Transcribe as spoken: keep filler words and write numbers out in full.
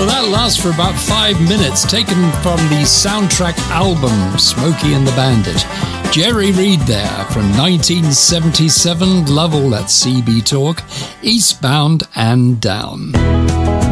Well, that lasts for about five minutes, taken from the soundtrack album Smokey and the Bandit. Jerry Reed there from nineteen seventy-seven. Love all that C B talk. Eastbound and Down.